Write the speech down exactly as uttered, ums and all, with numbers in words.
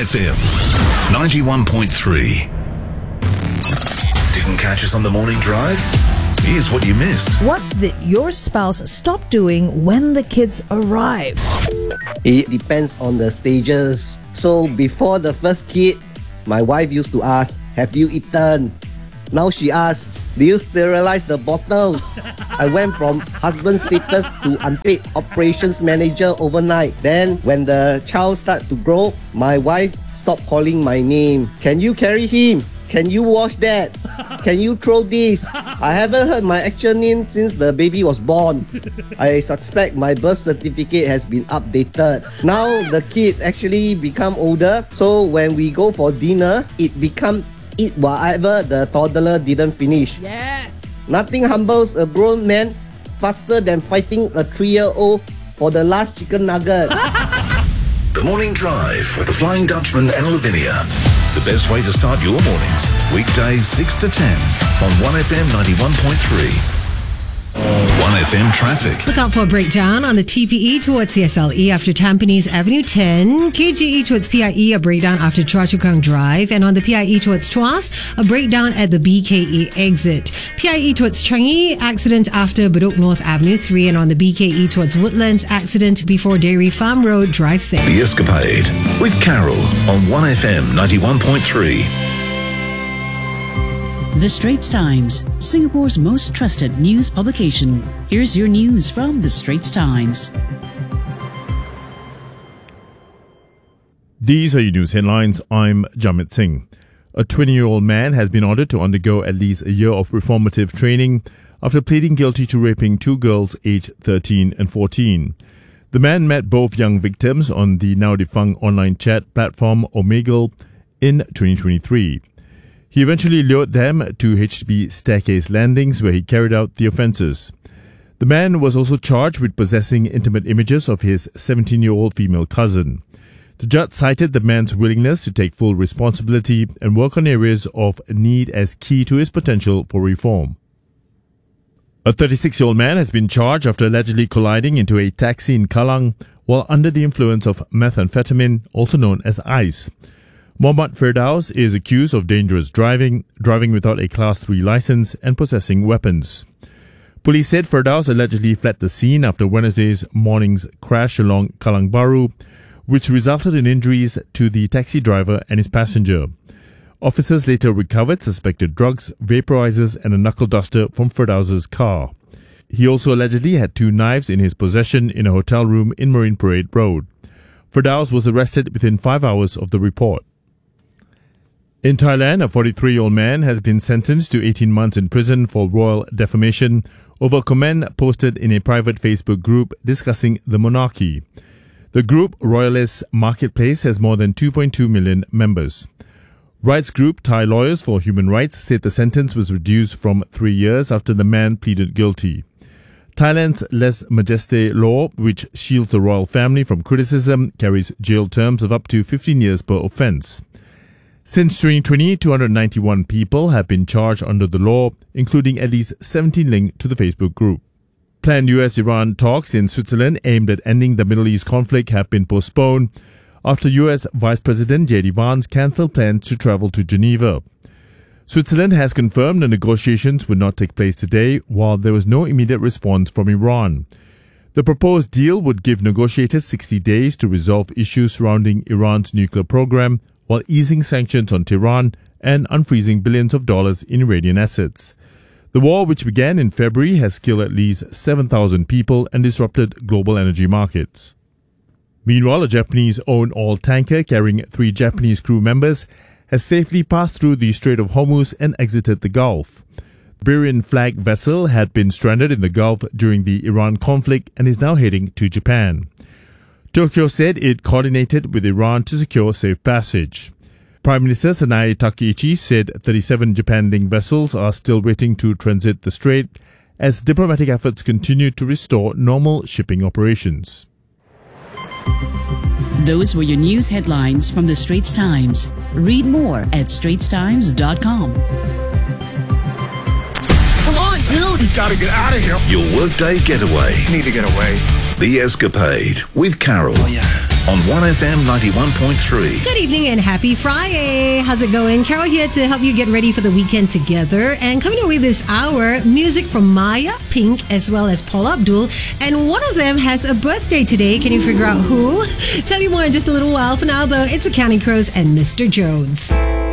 F M ninety-one point three. Didn't catch us on the morning drive? Here's what you missed. What did your spouse stop doing when the kids arrived? It depends on the stages. So before the first kid, my wife used to ask, have you eaten? Now she asks, do you sterilize the bottles? I went from husband status to unpaid operations manager overnight. Then when the child started to grow, my wife stopped calling my name. Can you carry him? Can you wash that? Can you throw this? I haven't heard my actual name since the baby was born. I suspect my birth certificate has been updated. Now the kid actually become older, so when we go for dinner, it become eat whatever the toddler didn't finish. Yes! Nothing humbles a grown man faster than fighting a three-year-old for the last chicken nugget. The Morning Drive with the Flying Dutchman and Lavinia. The best way to start your mornings. Weekdays six to ten on one F M ninety-one point three. one F M traffic. Look out for a breakdown on the T P E towards C S L E after Tampines Avenue ten. K G E towards P I E, a breakdown after Choa Chu Kang Drive. And on the P I E towards Tuas, a breakdown at the B K E exit. P I E towards Changi, accident after Bedok North Avenue three. And on the B K E towards Woodlands, accident before Dairy Farm Road. Drive safe. The Escapade with Carol on one F M ninety-one point three. The Straits Times, Singapore's most trusted news publication. Here's your news from The Straits Times. These are your news headlines. I'm Jamit Singh. A twenty-year-old man has been ordered to undergo at least a year of reformative training after pleading guilty to raping two girls aged thirteen and fourteen. The man met both young victims on the now-defunct online chat platform Omegle in twenty twenty-three. He eventually lured them to H D B staircase landings where he carried out the offences. The man was also charged with possessing intimate images of his seventeen-year-old female cousin. The judge cited the man's willingness to take full responsibility and work on areas of need as key to his potential for reform. A thirty-six-year-old man has been charged after allegedly colliding into a taxi in Kallang while under the influence of methamphetamine, also known as ice. Mohammad Firdaus is accused of dangerous driving, driving without a Class three license, and possessing weapons. Police said Firdaus allegedly fled the scene after Wednesday's morning's crash along Kallang Baru, which resulted in injuries to the taxi driver and his passenger. Officers later recovered suspected drugs, vaporizers, and a knuckle duster from Firdaus's car. He also allegedly had two knives in his possession in a hotel room in Marine Parade Road. Firdaus was arrested within five hours of the report. In Thailand, a forty-three-year-old man has been sentenced to eighteen months in prison for royal defamation over a comment posted in a private Facebook group discussing the monarchy. The group, Royalist Marketplace, has more than two point two million members. Rights group Thai Lawyers for Human Rights said the sentence was reduced from three years after the man pleaded guilty. Thailand's lèse majesté law, which shields the royal family from criticism, carries jail terms of up to fifteen years per offence. Since twenty twenty, two hundred ninety-one people have been charged under the law, including at least seventeen linked to the Facebook group. Planned U S Iran talks in Switzerland aimed at ending the Middle East conflict have been postponed after U S Vice President J D Vance cancelled plans to travel to Geneva. Switzerland has confirmed the negotiations would not take place today, while there was no immediate response from Iran. The proposed deal would give negotiators sixty days to resolve issues surrounding Iran's nuclear program, while easing sanctions on Tehran and unfreezing billions of dollars in Iranian assets. The war, which began in February, has killed at least seven thousand people and disrupted global energy markets. Meanwhile, a Japanese-owned oil tanker carrying three Japanese crew members has safely passed through the Strait of Hormuz and exited the Gulf. The Liberian-flagged vessel had been stranded in the Gulf during the Iran conflict and is now heading to Japan. Tokyo said it coordinated with Iran to secure safe passage. Prime Minister Sanae Takaichi said thirty-seven Japan-linked vessels are still waiting to transit the strait as diplomatic efforts continue to restore normal shipping operations. Those were your news headlines from The Straits Times. Read more at straits times dot com. Come on, dude! We gotta get out of here. Your workday getaway. Need to get away. The Escapade with Carol. Oh, yeah. on one F M ninety-one point three. Good evening and happy Friday. How's it going? Carol here to help you get ready for the weekend together. And coming away this hour, music from Maya, Pink, as well as Paula Abdul. And one of them has a birthday today. Can you figure out who? Tell you more in just a little while. For now, though, it's the Counting Crows and Mister Jones.